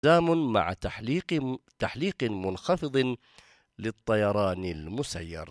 التزام مع تحليق منخفض للطيران المسير.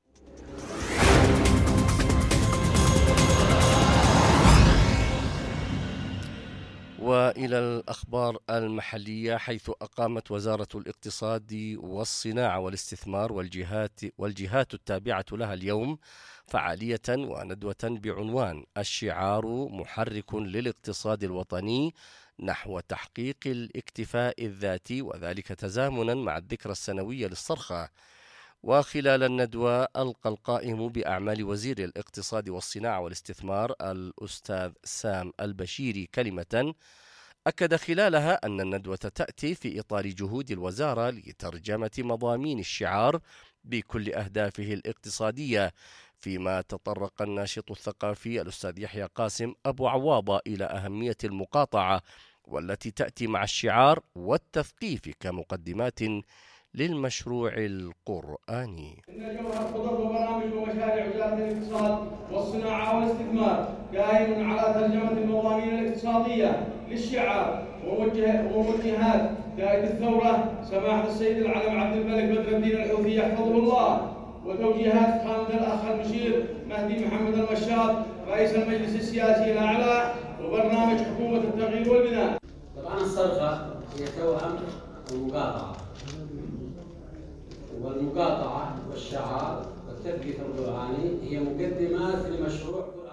وإلى الأخبار المحلية، حيث أقامت وزارة الاقتصاد والصناعة والاستثمار والجهات التابعة لها اليوم فعالية وندوة بعنوان الشعار محرك للاقتصاد الوطني نحو تحقيق الاكتفاء الذاتي، وذلك تزامنا مع الذكرى السنوية للصرخة. وخلال الندوة ألقى القائم بأعمال وزير الاقتصاد والصناعة والاستثمار الأستاذ سام البشيري كلمة أكد خلالها أن الندوة تأتي في إطار جهود الوزارة لترجمة مضامين الشعار بكل أهدافه الاقتصادية، فيما تطرق الناشط الثقافي الأستاذ يحيى قاسم أبو عواضة إلى أهمية المقاطعة والتي تأتي مع الشعار والتثقيف كمقدمات للمشروع القرآني. إن جوهر خطط وبرامج ومشاريع وزارة الاقتصاد والصناعة والاستثمار قائم على ترجمة المضامين الاقتصادية للشعار وموجهات قائد الثورة سماحة السيد العلم عبد الملك بدر الدين الحوثي يحفظه الله، وتوجيهات خامة الأخ المشير مهدي محمد المشاط رئيس المجلس السياسي الأعلى وبرنامج حكومة التغيير والبناء. طبعا الصرخة هي توأم المقاطعة، والمقاطعة والشعار والتثقيف القرآني هي مقدمات لمشروع قرآني.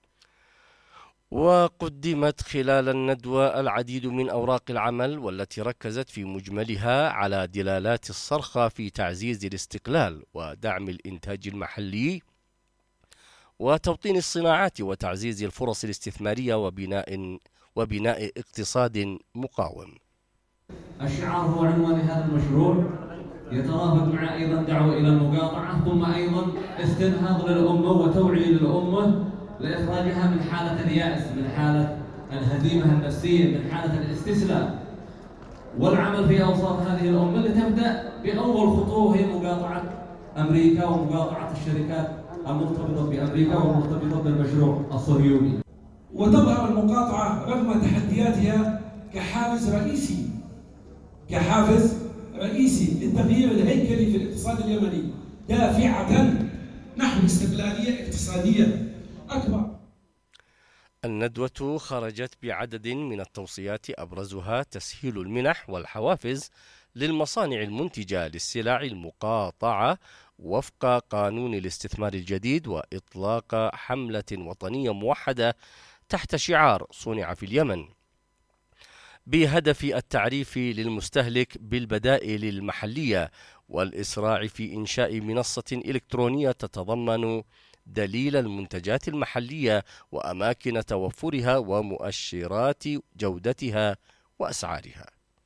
وقدمت خلال الندوة العديد من أوراق العمل والتي ركزت في مجملها على دلالات الصرخة في تعزيز الاستقلال ودعم الإنتاج المحلي وتوطين الصناعات وتعزيز الفرص الاستثمارية وبناء اقتصاد مقاوم. الشعار هو عنوان هذا المشروع، يترافق مع أيضا دعوة إلى المقاطعة، ثم أيضا استنهاض للأمة وتوعية للأمة لإخراجها من حالة اليأس، من حالة الهزيمة النفسية، من حالة الاستسلام، والعمل في أوساط هذه الأمة لتبدأ بأول خطوة هي مقاطعة أمريكا ومقاطعة الشركات المرتبطة بأمريكا والمرتبطة بالمشروع الصهيوني. وتظهر المقاطعة رغم تحدياتها كحافز رئيسي للتغيير الهيكلي في الاقتصاد اليمني، دافعة نحو استقلالية اقتصادية أكبر. الندوة خرجت بعدد من التوصيات أبرزها تسهيل المنح والحوافز للمصانع المنتجة للسلع المقاطعة وفق قانون الاستثمار الجديد، وإطلاق حملة وطنية موحدة تحت شعار صنع في اليمن بهدف التعريف للمستهلك بالبدائل المحلية والإسراع في إنشاء منصة إلكترونية تتضمن دليل المنتجات المحلية وأماكن توفرها ومؤشرات جودتها وأسعارها.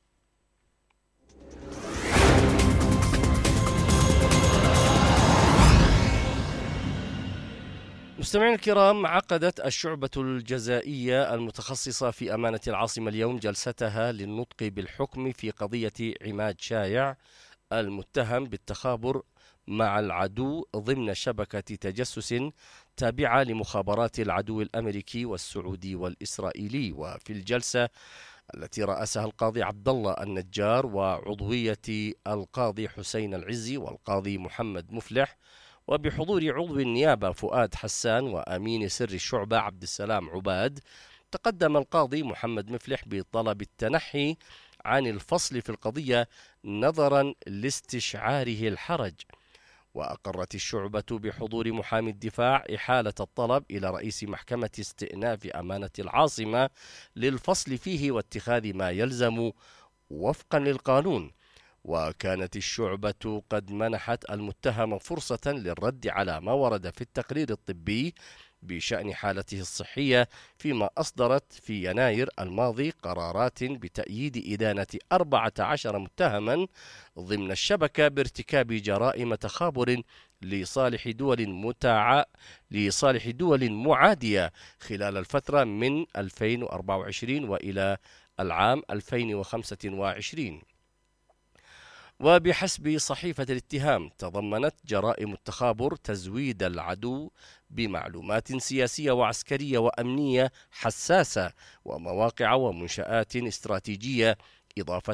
مستمعينا الكرام، عقدت الشعبة الجزائية المتخصصة في أمانة العاصمة اليوم جلستها للنطق بالحكم في قضية عماد شايع المتهم بالتخابر مع العدو ضمن شبكة تجسس تابعة لمخابرات العدو الأمريكي والسعودي والإسرائيلي. وفي الجلسة التي رأسها القاضي عبد الله النجار وعضوية القاضي حسين العزي والقاضي محمد مفلح وبحضور عضو النيابة فؤاد حسان وأمين سر الشعبة عبد السلام عباد، تقدم القاضي محمد مفلح بطلب التنحي عن الفصل في القضية نظرا لاستشعاره الحرج. وأقرت الشعبة بحضور محامي الدفاع إحالة الطلب إلى رئيس محكمة استئناف أمانة العاصمة للفصل فيه واتخاذ ما يلزم وفقا للقانون. وكانت الشعبة قد منحت المتهم فرصة للرد على ما ورد في التقرير الطبي بشأن حالته الصحية، فيما أصدرت في يناير الماضي قرارات بتأييد إدانة 14 متهما ضمن الشبكة بارتكاب جرائم تخابر لصالح دول معادية خلال الفترة من 2024 وإلى العام 2025. وبحسب صحيفة الاتهام تضمنت جرائم التخابر تزويد العدو بمعلومات سياسية وعسكرية وأمنية حساسة ومواقع ومنشآت استراتيجية، إضافة